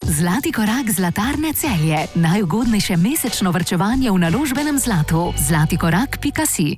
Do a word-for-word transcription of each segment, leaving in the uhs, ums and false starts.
Zlati korak Zlatarne Celje. Najugodnejše mesečno varčevanje v naložbenem zlatu. zlati korak pika si.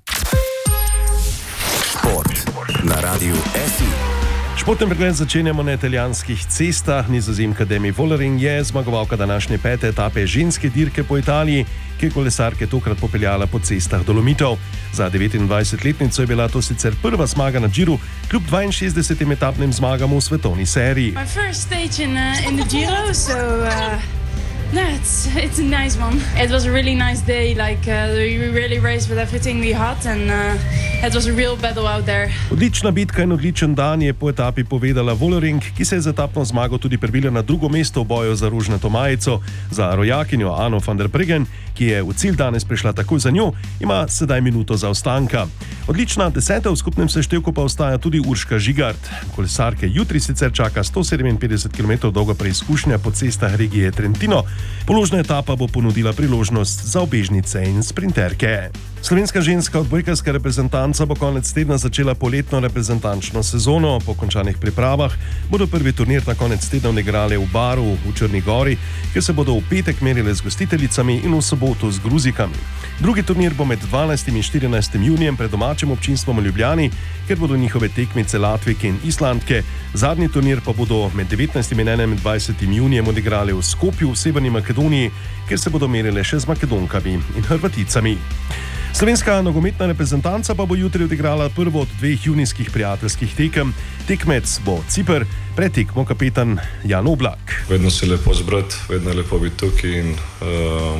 Šport na Radiu S I. Športni pregled začenjamo na italijanskih cestah. Nizozemka Demi Vollering je zmagovalka današnje pete etape ženske dirke po Italiji, ki je kolesarke tokrat popeljala po cestah Dolomitov. Za devetindvajsetletnico je bila to sicer prva zmaga na Giru, kljub dvainšestdesetim etapnim zmagam v svetovni seriji. My first stage in, uh, in the Giro, so uh, no, it's it's a nice one. It was a really nice day. Like uh, we really raced with everything we had, and uh, it was a real battle out there. Odlična bitka in odličen dan je po etapi povedala Vollering, ki se je z etapno zmago tudi prebila na drugo mesto v boju za rožnato majico. Za rojakinjo Ano van der Breggen, ki je v cilj danes prišla takoj za njo, ima sedaj minuto zaostanka. Odlična deseta v skupnem seštevku pa ostaja tudi Urška Žigart. Kolesarke jutri sicer čaka sto sedeminpetdeset kilometrov dolga preizkušnja po cestah regije Trentino. Položna etapa bo ponudila priložnost za ubežnice in sprinterke. Slovenska ženska odbojkarska reprezentanca bo konec tedna začela poletno reprezentančno sezono. Po končanih pripravah bodo prvi turnir na konec tedna odigrali v Baru v Črni Gori, kjer se bodo v petek merile z gostiteljicami in v soboto z Gruzikami. Drugi turnir bo med dvanajstim in štirinajstim junijem pred domačim občinstvom v Ljubljani, kjer bodo njihove tekmice Latvijke in Islandke. Zadnji turnir pa bodo med devetnajstim in enaindvajsetim junijem odigrali v Skopju v Severni Makedoniji, kjer se bodo merile še z Makedonkami in Hrvaticami. Slovenska nogometna reprezentanca pa bo jutri odigrala prvo od dveh junijskih prijateljskih tekem. Tekmec bo Ciper, pred tekmo kapetan Jan Oblak. Vedno se lepo zbrati, vedno lepo biti tukaj in um,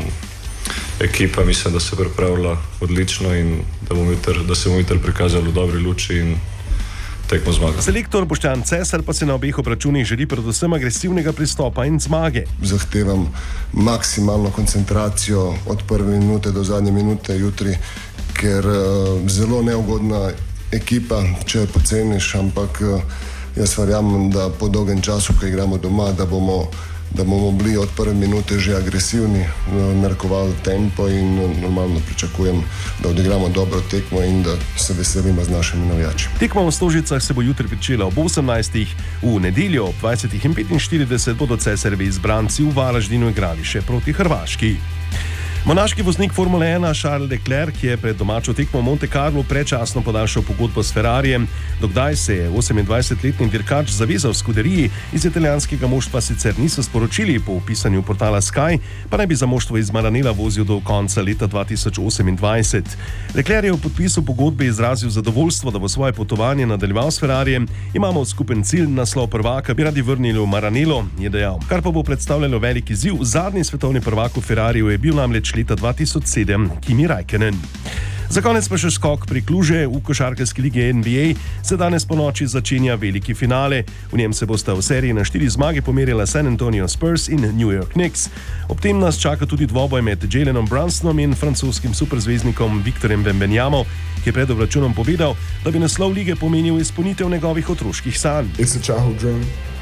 ekipa mislim, da se pripravlja odlično in da, jutr, da se bomo jutri prikazali v dobri luči in tekmo zmaga. Selektor Boštjan Cesar pa se na obeh obračunih želi predvsem agresivnega pristopa in zmage. Zahtevam maksimalno koncentracijo od prve minute do zadnje minute jutri, ker uh, zelo neugodna ekipa, če jo poceniš, ampak uh, jaz verjamem, da po dolgem času, ko igramo doma, da bomo da bomo bili od prve minute že agresivni, narekovali tempo in normalno pričakujem, da odigramo dobro tekmo in da se veselimo z našimi navijači. Tekma v Stožicah se bo jutri pričela ob osemnajstih, v nedeljo ob dvajsetih in petinštirideset bodo Cesarjevi izbranci v Varaždinu igrali še proti Hrvaški. Monaški voznik Formule ena Charles Leclerc je pred domačo tekmo v Monte Carlo predčasno podaljšal pogodbo s Ferrarijem. Dokdaj se je osemindvajsetletni dirkač zavezal Scuderiji, iz italijanskega moštva sicer niso sporočili, po vpisanju portala Sky pa naj bi za moštvo iz Maranela vozil do konca leta dva tisoč osemindvajset. Leclerc je v podpisu pogodbe izrazil zadovoljstvo, da bo svoje potovanje nadaljeval s Ferrarijem. Imamo skupen cilj, naslov prvaka bi radi vrnili v Maranelo, je dejal. Kar pa bo predstavljalo veliki izziv, zadnji svetovni prvak v Ferrariju je bil namreč leta dva tisoč sedem Kimi Räikkönen. Za konec pa še skok pri Kluže. V košarkarski ligi N B A se danes po noči začenja veliki finale. V njem se bosta v seriji na štiri zmage pomerila San Antonio Spurs in New York Knicks. Ob tem nas čaka tudi dvoboj med Jalenom Brunsonom in francoskim superzvezdnikom Victorjem Wembanyamo, ki je pred obračunom povedal, da bi naslov lige pomenil izpolnitev njegovih otroških sanj. It's a childhood dream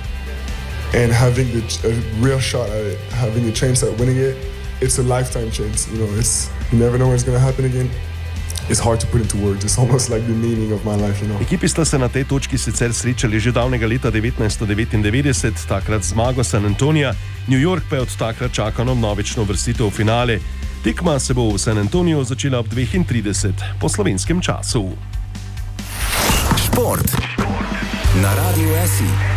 and having the, a real shot at it, having a chance at winning it. It's a lifetime chance, you know, it's, you never know when it's going to happen again. It's hard to put into words. It's almost like the meaning of my life, you know. Ekipi sta se na tej točki sicer srečali že davnega leta devetnajststo devetindevetdeset, takrat zmago San Antonija. New York pa je od takrat čakal na vnovično uvrstitev v finale. Tekma se bo v San Antoniju začela ob dveh in trideset po slovenskem času. Šport na Radiu S I.